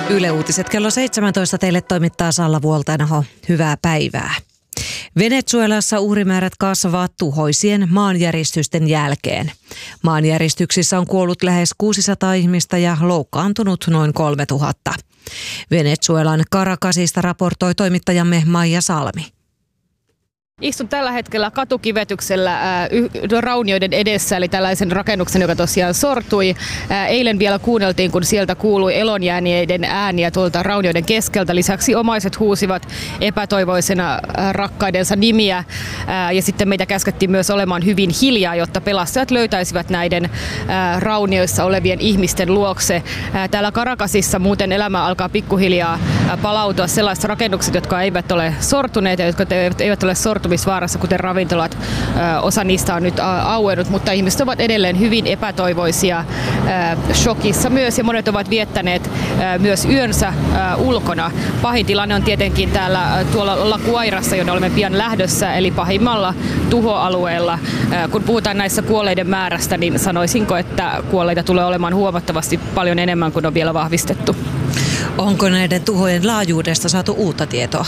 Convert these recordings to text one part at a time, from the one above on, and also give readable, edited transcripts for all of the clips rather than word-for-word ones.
Yle Uutiset kello 17 teille toimittaa Salla Vuoltainaho. Hyvää päivää. Venezuelassa uhrimäärät kasvavat tuhoisien maanjäristysten jälkeen. Maanjäristyksissä on kuollut lähes 600 ihmistä ja loukkaantunut noin 3000. Venezuelan Caracasista raportoi toimittajamme Maija Salmi. Istun tällä hetkellä katukivetyksellä raunioiden edessä, eli tällaisen rakennuksen, joka tosiaan sortui. Eilen vielä kuunneltiin, kun sieltä kuului elonjääneiden ääniä tuolta raunioiden keskeltä. Lisäksi omaiset huusivat epätoivoisena rakkaidensa nimiä. Ja sitten meitä käskettiin myös olemaan hyvin hiljaa, jotta pelastajat löytäisivät näiden raunioissa olevien ihmisten luokse. Täällä Caracasissa muuten elämä alkaa pikkuhiljaa palautua sellaiset rakennukset, jotka eivät ole sortuneet ja jotka eivät ole sortuneet vaarassa, kuten ravintolat. Osa niistä on nyt auennut, mutta ihmiset ovat edelleen hyvin epätoivoisia, shokissa myös, ja monet ovat viettäneet myös yönsä ulkona. Pahin tilanne on tietenkin tuolla La Guairassa, jonne olemme pian lähdössä, eli pahimmalla tuhoalueella. Kun puhutaan näissä kuolleiden määrästä, niin sanoisinko, että kuolleita tulee olemaan huomattavasti paljon enemmän kuin on vielä vahvistettu. Onko näiden tuhojen laajuudesta saatu uutta tietoa?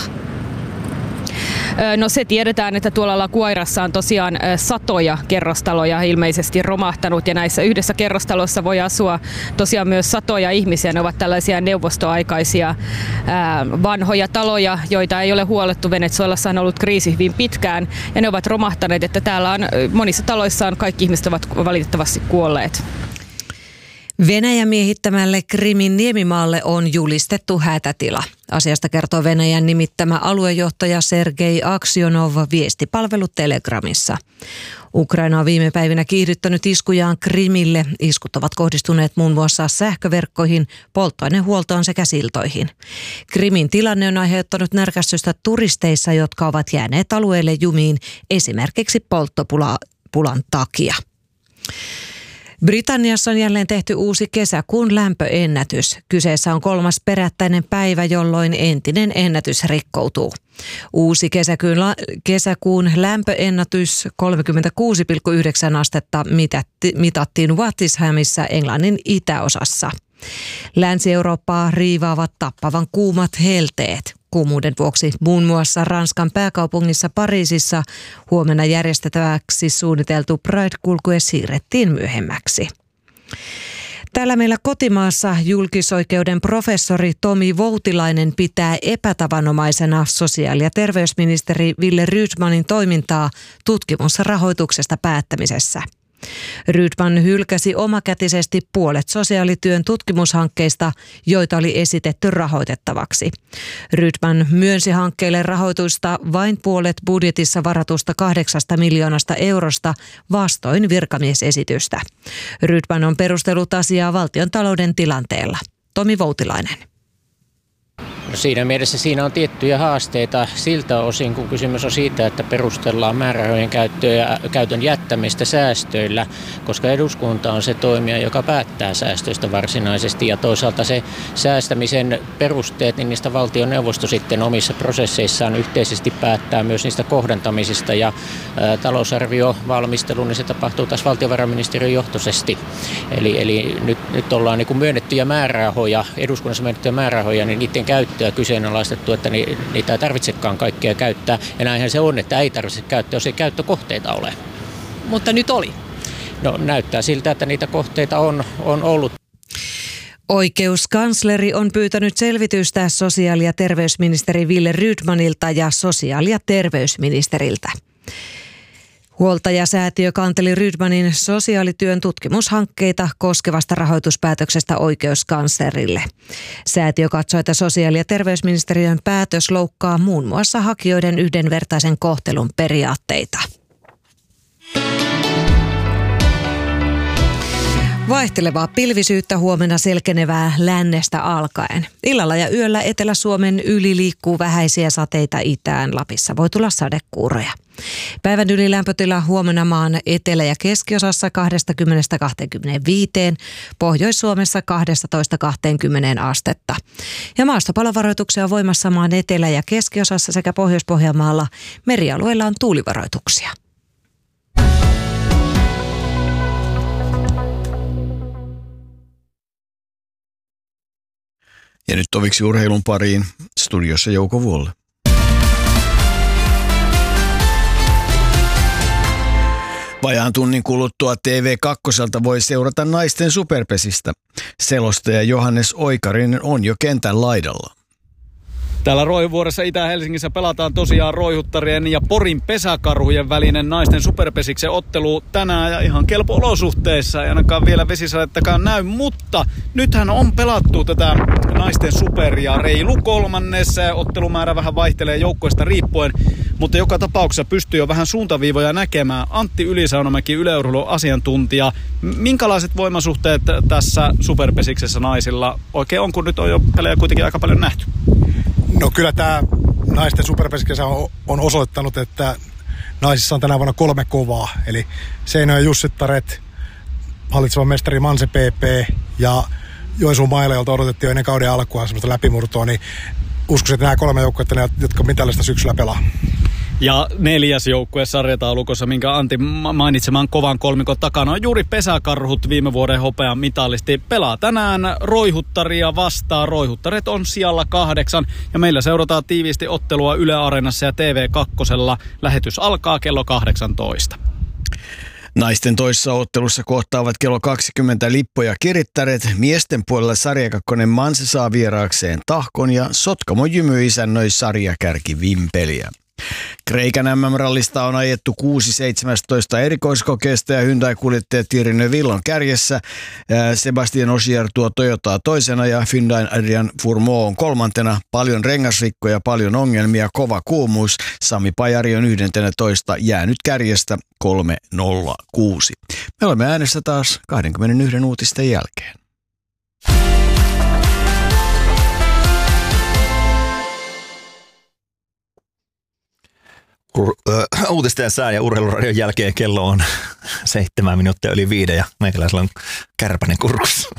No se tiedetään, että tuolla La Guairassa on tosiaan satoja kerrostaloja ilmeisesti romahtanut, ja näissä yhdessä kerrostalossa voi asua tosiaan myös satoja ihmisiä. Ne ovat tällaisia neuvostoaikaisia vanhoja taloja, joita ei ole huolettu. Venezuelassa on ollut kriisi hyvin pitkään ja ne ovat romahtaneet, että täällä on monissa taloissa kaikki ihmiset ovat valitettavasti kuolleet. Venäjän miehittämälle Krimin niemimaalle on julistettu hätätila. Asiasta kertoo Venäjän nimittämä aluejohtaja Sergei Aksionov viestipalvelu Telegramissa. Ukraina on viime päivinä kiihdyttänyt iskujaan Krimille. Iskut ovat kohdistuneet muun muassa sähköverkkoihin, polttoainehuoltoon sekä siltoihin. Krimin tilanne on aiheuttanut närkästystä turisteissa, jotka ovat jääneet alueelle jumiin esimerkiksi polttopulan takia. Britanniassa on jälleen tehty uusi kesäkuun lämpöennätys. Kyseessä on 3. perättäinen päivä, jolloin entinen ennätys rikkoutuu. Uusi kesäkuun lämpöennätys 36,9 astetta mitattiin Watishamissa Englannin itäosassa. Länsi-Eurooppaa riivaavat tappavan kuumat helteet. Kuumuuden vuoksi muun muassa Ranskan pääkaupungissa Pariisissa huomenna järjestettäväksi suunniteltu Pride-kulkue siirrettiin myöhemmäksi. Täällä meillä kotimaassa julkisoikeuden professori Tomi Voutilainen pitää epätavanomaisena sosiaali- ja terveysministeri Wille Rydmanin toimintaa tutkimusrahoituksesta päättämisessä. Rydman hylkäsi omakätisesti puolet sosiaalityön tutkimushankkeista, joita oli esitetty rahoitettavaksi. Rydman myönsi hankkeille rahoitusta vain puolet budjetissa varatusta 8 miljoonasta eurosta vastoin virkamiesesitystä. Rydman on perustellut asiaa valtion talouden tilanteella. Tomi Voutilainen. No siinä mielessä siinä on tiettyjä haasteita siltä osin, kun kysymys on siitä, että perustellaan määrärahojen käytön jättämistä säästöillä, koska eduskunta on se toimija, joka päättää säästöistä varsinaisesti, ja toisaalta se säästämisen perusteet, niin niistä valtioneuvosto sitten omissa prosesseissaan yhteisesti päättää myös niistä kohdentamisista, ja talousarviovalmistelu, niin se tapahtuu taas valtiovarainministeriön johtoisesti. Eli nyt ollaan niin kuin myönnettyjä määrärahoja, eduskunnassa myönnettyjä määrärahoja, niin niiden käyttöä kyseenalaistettu, että niitä ei tarvitsekaan kaikkea käyttää. Ja näinhän se on, että ei tarvitse käyttää, jos ei käyttökohteita ole. Mutta nyt oli. No näyttää siltä, että niitä kohteita on ollut. Oikeuskansleri on pyytänyt selvitystä sosiaali- ja terveysministeri Wille Rydmanilta ja sosiaali- ja terveysministeriltä. Huoltajasäätiö kanteli Rydmanin sosiaalityön tutkimushankkeita koskevasta rahoituspäätöksestä oikeuskanslerille. Säätiö katsoi, että sosiaali- ja terveysministeriön päätös loukkaa muun muassa hakijoiden yhdenvertaisen kohtelun periaatteita. Vaihtelevaa pilvisyyttä, huomenna selkenevää lännestä alkaen. Illalla ja yöllä Etelä-Suomen yli liikkuu vähäisiä sateita itään. Lapissa voi tulla sadekuuroja. Päivän ylilämpötila huomenna maan etelä- ja keskiosassa 20–25, Pohjois-Suomessa 12–20 astetta. Ja maastopalovaroituksia on voimassa maan etelä- ja keskiosassa sekä Pohjois-Pohjanmaalla. Merialueilla on tuulivaroituksia. Ja nyt toviksi urheilun pariin studiossa Jouko Vuolle. Vajaan tunnin kuluttua TV2 voi seurata naisten superpesistä. Selostaja Johannes Oikarinen on jo kentän laidalla. Täällä Roihuvuoressa Itä-Helsingissä pelataan tosiaan Roihuttarien ja Porin pesäkarhujen välinen naisten superpesiksen ottelu tänään ja ihan kelpo olosuhteissa. Ei ainakaan vielä vesisadettakaan näy, mutta nythän on pelattu tätä naisten superia reilu kolmannessa. Ottelumäärä vähän vaihtelee joukkueesta riippuen, mutta joka tapauksessa pystyy jo vähän suuntaviivoja näkemään. Antti Ylisaunomäki, yleurheilun asiantuntija. Minkälaiset voimasuhteet tässä superpesiksessä naisilla oikein on, kun nyt on jo pelejä kuitenkin aika paljon nähty? No kyllä tämä naisten superpesiksessä on osoittanut, että naisissa on tänä vuonna 3 kovaa. Eli Seinäjoen Jussittaret, hallitseva mestari Manse PP ja Joensuun Maile, jolta odotettiin jo ennen kauden alkua semmoista läpimurtoa, niin uskoisin, että nämä 3 joukkuetta, jotka mitallista syksyllä pelaa. Ja 4. joukkue sarjataulukossa, minkä Antti mainitsemaan kovan kolmikon takana, on juuri pesäkarhut, viime vuoden hopean mitalisti. Pelaa tänään Roihuttaria vastaan. Roihuttaret on sijalla 8 ja meillä seurataan tiiviisti ottelua Yle Areenassa ja TV2. Lähetys alkaa kello 18. Naisten toisessa ottelussa kohtaavat kello 20 Lippo ja Kirittäret. Miesten puolella sarjakakkonen Manse saa vieraakseen Tahkon ja Sotkamo Jymy isännöi sarjakärki Vimpeliä. Kreikan MM-rallista on ajettu 6.17 erikoiskokeesta ja Hyundai-kuljettaja Thierry Neuville on kärjessä. Sebastian Ogier tuo Toyotaa toisena ja Hyundai Adrian Fourmaux on kolmantena. Paljon rengasrikkoja, paljon ongelmia, kova kuumuus. Sami Pajari on 11. jäänyt kärjestä 3.06. Me olemme äänessä taas 21 uutisten jälkeen. Uutisten ja sää ja urheiluradion jälkeen kello on 7 minuuttia yli 5 ja meikäläisellä on kärpänen kurkussa.